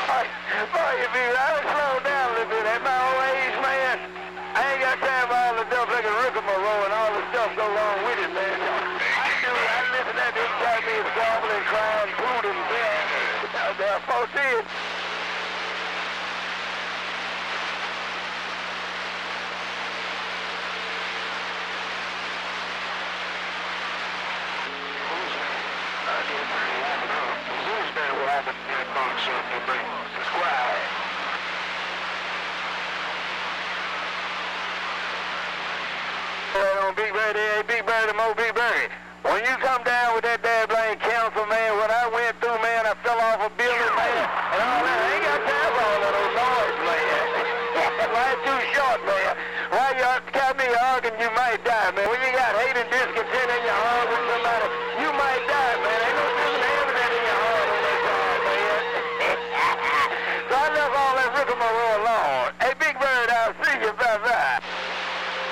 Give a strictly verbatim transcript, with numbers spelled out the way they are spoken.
Boy, boy, if you I'll slow down a little bit. At my old age, man, I ain't got time for all the stuff like a rigmarole and all the stuff go along with it, man. I do. I listen to this guy me squabbling, crying, pooting, man. They're supposed to it. Big Bird, hey, Big Bird, and Mo Big Bird. When you come down with that damn blame council, man, what I went through, man, I fell off a building, man, and all that. I ain't got time for all of those noise, man. Life too short, man. Why you got me arguing, you might die, man. When you got hate and discontent in your heart with somebody, you might die, man. Ain't no different having that in your heart on that time, man. So I left all that rigmarole alone.